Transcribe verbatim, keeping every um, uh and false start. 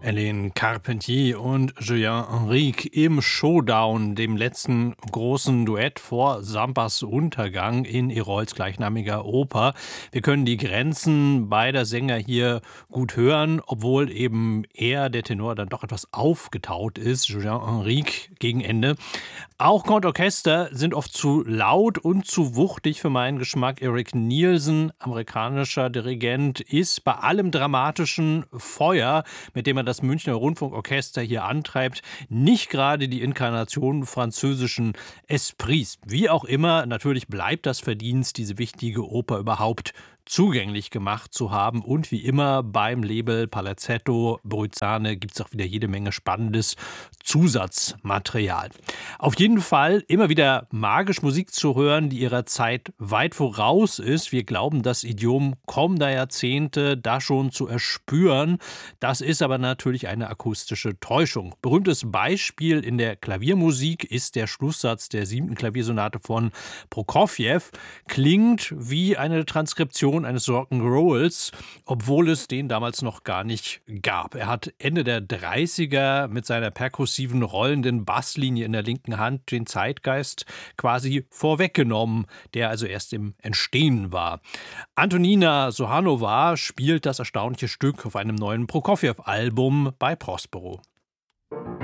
Hélène Carpentier und Julien Henrique im Showdown, dem letzten großen Duett vor Sampas Untergang in Herols gleichnamiger Oper. Wir können die Grenzen beider Sänger hier gut hören, obwohl eben er, der Tenor, dann doch etwas aufgetaut ist, Julien Henrique gegen Ende. Auch Chor und Orchester sind oft zu laut und zu wuchtig für meinen Geschmack. Eric Nielsen, amerikanischer Dirigent, ist bei allem dramatischen Feuer, mit dem er das Münchner Rundfunkorchester hier antreibt, nicht gerade die Inkarnation französischen Esprits. Wie auch immer, natürlich bleibt das Verdienst, diese wichtige Oper überhaupt zugänglich gemacht zu haben. Und wie immer beim Label Palazzetto Bruzane gibt es auch wieder jede Menge spannendes Zusatzmaterial. Auf jeden Fall immer wieder magisch Musik zu hören, die ihrer Zeit weit voraus ist. Wir glauben, das Idiom kommender Jahrzehnte da schon zu erspüren. Das ist aber natürlich eine akustische Täuschung. Berühmtes Beispiel in der Klaviermusik ist der Schlusssatz der siebten Klaviersonate von Prokofjew. Klingt wie eine Transkription eines Rock'n'Rolls, obwohl es den damals noch gar nicht gab. Er hat Ende der dreißiger mit seiner perkussiven, rollenden Basslinie in der linken Hand den Zeitgeist quasi vorweggenommen, der also erst im Entstehen war. Antonina Sohanova spielt das erstaunliche Stück auf einem neuen Prokofjew-Album bei Prospero.